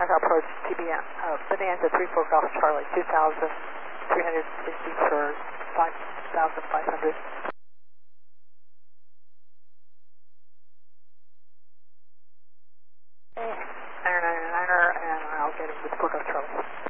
Echo approach TBM, Bonanza 34 Golf Charlie, 2,360 for 5,500. Niner, and I'll get him with 4 Golf Charlie.